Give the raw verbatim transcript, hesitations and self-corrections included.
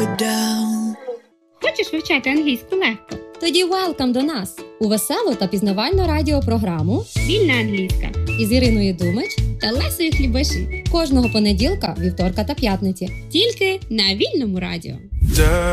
it down. Хочеш вивчати англійську легко? Тоді welcome до нас у веселу та пізнавальну радіопрограму Вільна англійська із Іриною Думич та Лесею Хлібишин. кожного понеділка, вівторка та п'ятниці. Тільки на Вільному радіо.